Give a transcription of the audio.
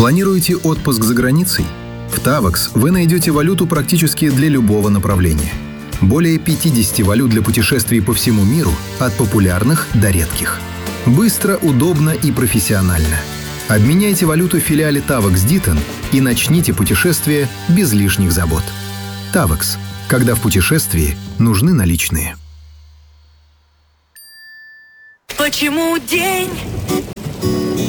Планируете отпуск за границей? В Tavax вы найдете валюту практически для любого направления. Более 50 валют для путешествий по всему миру, от популярных до редких. Быстро, удобно и профессионально. Обменяйте валюту в филиале Tavax Ditton и начните путешествие без лишних забот. Tavax. Когда в путешествии нужны наличные. Почему день